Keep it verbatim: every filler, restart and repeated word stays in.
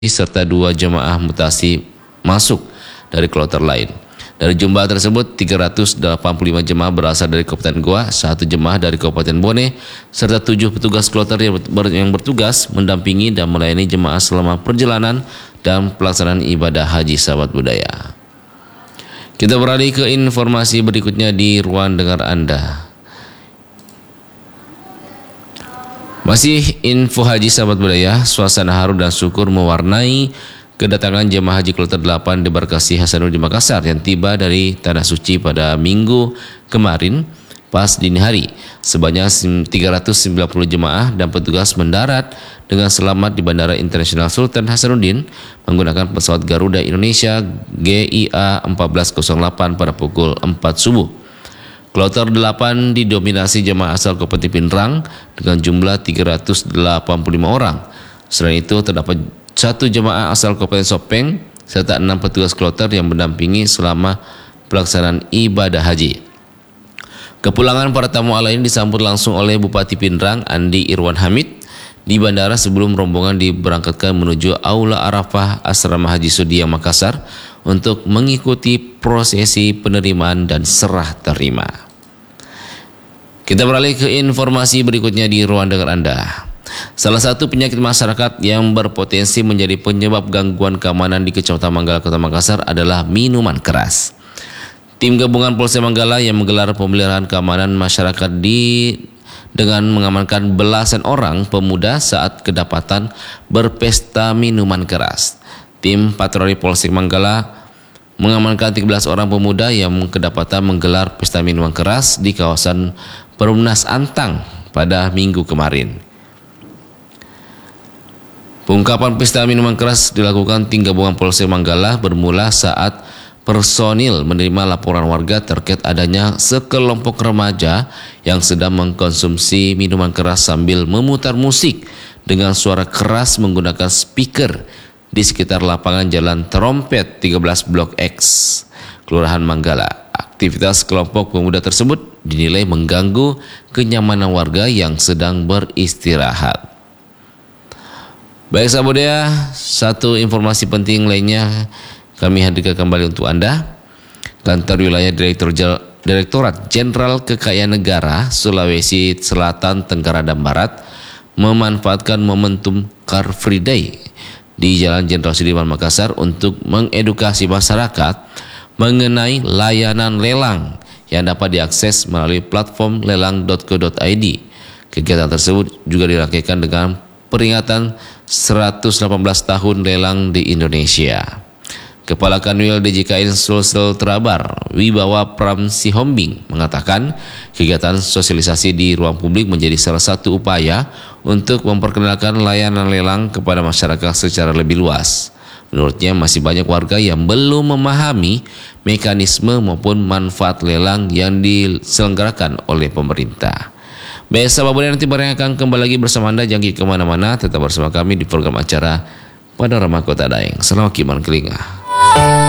serta dua jemaah mutasi masuk dari kloter lain. Dari jumlah tersebut, tiga ratus delapan puluh lima jemaah berasal dari Kabupaten Goa, satu jemaah dari Kabupaten Bone, serta tujuh petugas kloter yang bertugas mendampingi dan melayani jemaah selama perjalanan dan pelaksanaan ibadah haji sahabat budaya. Kita beralih ke informasi berikutnya di ruang dengar Anda. Masih info haji sahabat budaya, suasana haru dan syukur mewarnai kedatangan jemaah haji kloter delapan Debarkasi Hasanuddin Makassar yang tiba dari Tanah Suci pada Minggu kemarin pas dini hari. Sebanyak tiga ratus sembilan puluh jemaah dan petugas mendarat dengan selamat di Bandara Internasional Sultan Hasanuddin menggunakan pesawat Garuda Indonesia G I A seribu empat ratus delapan pada pukul empat subuh. Kloter delapan didominasi jemaah asal Kabupaten Pindrang dengan jumlah tiga ratus delapan puluh lima orang. Selain itu terdapat satu jemaah asal Kabupaten Sopeng serta enam petugas kloter yang mendampingi selama pelaksanaan ibadah haji. Kepulangan para tamu Allah ini disambut langsung oleh Bupati Pindrang Andi Irwan Hamid di bandara sebelum rombongan diberangkatkan menuju Aula Arafah Asrama Haji Sudia Makassar untuk mengikuti prosesi penerimaan dan serah terima. Kita beralih ke informasi berikutnya di ruang dengar Anda. Salah satu penyakit masyarakat yang berpotensi menjadi penyebab gangguan keamanan di Kecamatan Manggala, Kota Makassar adalah minuman keras. Tim gabungan Polsek Manggala yang menggelar pemeliharaan keamanan masyarakat di dengan mengamankan belasan orang pemuda saat kedapatan berpesta minuman keras. Tim patroli Polsek Manggala mengamankan tiga belas orang pemuda yang kedapatan menggelar pesta minuman keras di kawasan Perumnas Antang pada Minggu kemarin. Pengungkapan pesta minuman keras dilakukan tim gabungan Polsek Manggala bermula saat personil menerima laporan warga terkait adanya sekelompok remaja yang sedang mengkonsumsi minuman keras sambil memutar musik dengan suara keras menggunakan speaker di sekitar lapangan Jalan Trompet tiga belas Blok X, Kelurahan Manggala. Aktivitas kelompok pemuda tersebut dinilai mengganggu kenyamanan warga yang sedang beristirahat. Baik sahabat budaya, satu informasi penting lainnya kami hadirkan kembali untuk Anda. Kantor Wilayah Direktur Direktorat Jenderal Kekayaan Negara Sulawesi Selatan, Tenggara dan Barat memanfaatkan momentum Car Free Day di Jalan Jenderal Sudirman Makassar untuk mengedukasi masyarakat mengenai layanan lelang yang dapat diakses melalui platform lelang titik co titik i d. Kegiatan tersebut juga dirangkaikan dengan peringatan seratus delapan belas tahun lelang di Indonesia. Kepala Kanwil D J K I Sulsel Trabar, Wibawa Pram Sihombing mengatakan kegiatan sosialisasi di ruang publik menjadi salah satu upaya untuk memperkenalkan layanan lelang kepada masyarakat secara lebih luas. Menurutnya masih banyak warga yang belum memahami mekanisme maupun manfaat lelang yang diselenggarakan oleh pemerintah. Baik sahabat budaya, nanti barang akan kembali lagi bersama Anda, jangan kemana-mana, tetap bersama kami di program acara Panorama Kota Daeng. Selamat kiman kelinga.